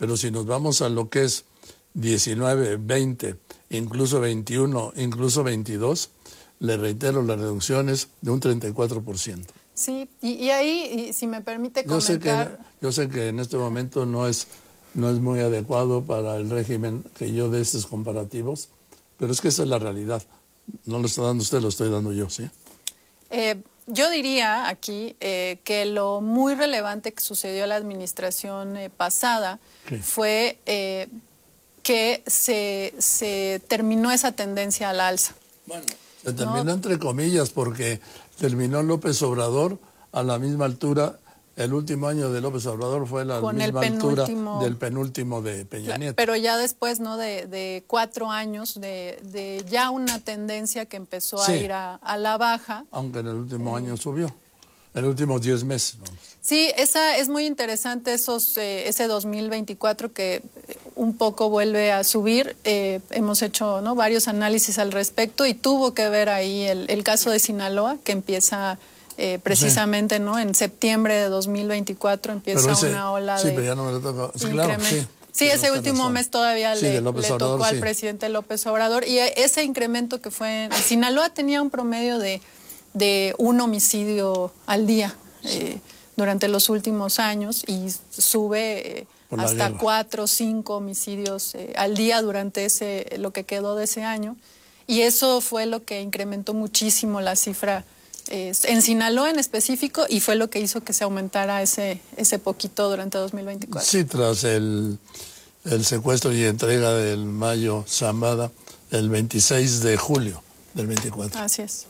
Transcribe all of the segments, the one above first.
Pero si nos vamos a lo que es 19, 20, incluso 21, incluso 22, le reitero, la reducción es de un 34%. Sí, y ahí, y si me permite comentar... Yo sé que en este momento no es muy adecuado para el régimen que yo dé estos comparativos, pero es que esa es la realidad. No lo está dando usted, lo estoy dando yo, ¿sí? Yo diría aquí que lo muy relevante que sucedió en la administración pasada fue que se terminó esa tendencia al alza. Bueno, se terminó entre comillas porque terminó López Obrador a la misma altura. El último año de López Obrador fue a la misma altura del penúltimo de Peña Nieto. Pero ya después, ¿no? de 4 años de ya una tendencia que empezó a ir a la baja. Aunque en el último año subió, en los últimos 10 meses. Vamos. Sí, esa es muy interesante, ese 2024 que un poco vuelve a subir. Hemos hecho, ¿no? varios análisis al respecto y tuvo que ver ahí el caso de Sinaloa, que empieza... precisamente, ¿no? En septiembre de 2024 empieza una ola de... Sí, pero ya no me lo toca. Sí, claro, sí, ese último mes todavía le tocó al presidente López Obrador. Y ese incremento que fue... Sinaloa tenía un promedio de 1 homicidio al día durante los últimos años y sube hasta 4 o 5 homicidios al día durante lo que quedó de ese año. Y eso fue lo que incrementó muchísimo la cifra en Sinaloa en específico, y fue lo que hizo que se aumentara ese poquito durante 2024. Sí, tras el secuestro y entrega del Mayo Zambada el 26 de julio del 24. Así es.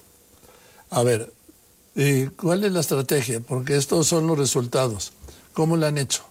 A ver, ¿cuál es la estrategia? Porque estos son los resultados. ¿Cómo lo han hecho?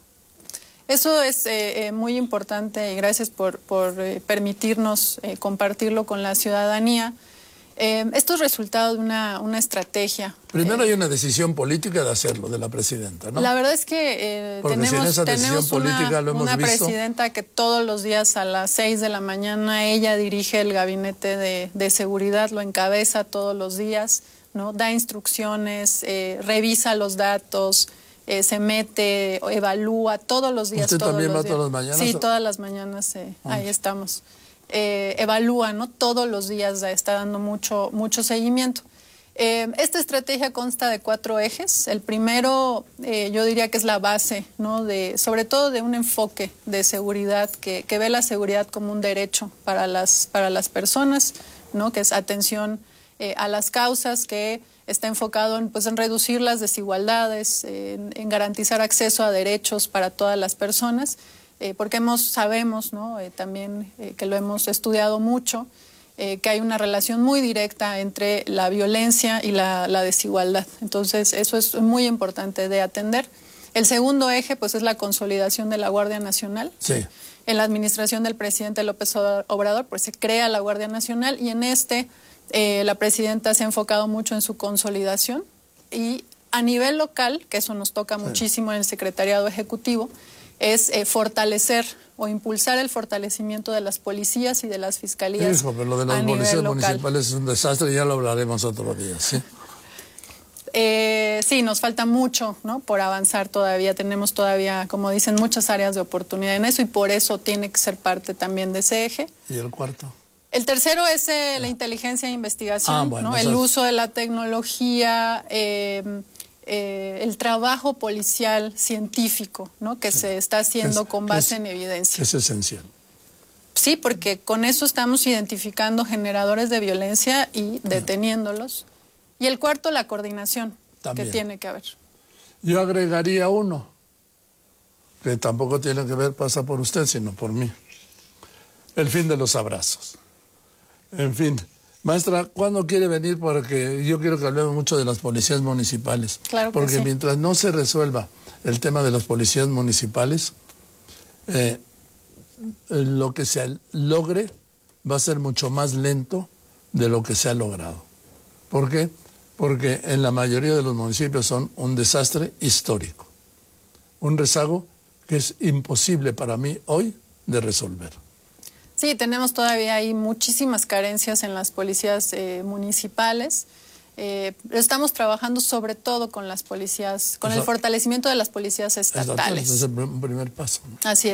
Eso es muy importante y gracias por permitirnos compartirlo con la ciudadanía. Estos resultados de una estrategia. Primero hay una decisión política de hacerlo, de la presidenta, ¿no? La verdad es que tenemos una presidenta que todos los días a las 6 de la mañana ella dirige el gabinete de seguridad, lo encabeza todos los días, ¿no? Da instrucciones, revisa los datos, se mete, evalúa todos los días. ¿Usted también va todas las mañanas? Sí, todas las mañanas ahí estamos. Evalúa, ¿no? Todos los días está dando mucho seguimiento. Esta estrategia consta de 4 ejes. El primero, yo diría que es la base, ¿no? Sobre todo de un enfoque de seguridad que ve la seguridad como un derecho para las personas, ¿no? Que es atención a las causas, que está enfocado en reducir las desigualdades, en garantizar acceso a derechos para todas las personas. Porque sabemos, ¿no? También que lo hemos estudiado mucho, que hay una relación muy directa entre la violencia y la desigualdad. Entonces, eso es muy importante de atender. El segundo eje, pues, es la consolidación de la Guardia Nacional. Sí. En la administración del presidente López Obrador, pues, se crea la Guardia Nacional y en la presidenta se ha enfocado mucho en su consolidación. Y a nivel local, que eso nos toca muchísimo en el Secretariado Ejecutivo, es fortalecer o impulsar el fortalecimiento de las policías y de las fiscalías. Hijo, pero lo de las policías municipales es un desastre y ya lo hablaremos otro día, ¿sí? Sí, nos falta mucho, ¿no? Por avanzar todavía. Tenemos todavía, como dicen, muchas áreas de oportunidad en eso y por eso tiene que ser parte también de ese eje. ¿Y el cuarto? El tercero es la inteligencia e investigación, ¿no? El uso de la tecnología, el trabajo policial científico, ¿no? Que se está haciendo con base en evidencia. Es esencial. Sí, porque con eso estamos identificando generadores de violencia y deteniéndolos. Y el cuarto, la coordinación que tiene que haber. Yo agregaría uno, que tampoco tiene que ver, pasa por usted, sino por mí. El fin de los abrazos. En fin. Maestra, ¿cuándo quiere venir? Porque yo quiero que hablemos mucho de las policías municipales. Claro que porque sí. Mientras no se resuelva el tema de las policías municipales, lo que se logre va a ser mucho más lento de lo que se ha logrado. ¿Por qué? Porque en la mayoría de los municipios son un desastre histórico. Un rezago que es imposible para mí hoy de resolver. Sí, tenemos todavía ahí muchísimas carencias en las policías municipales. Estamos trabajando sobre todo con las policías, con el fortalecimiento de las policías estatales. Ese es el primer paso, ¿no? Así es.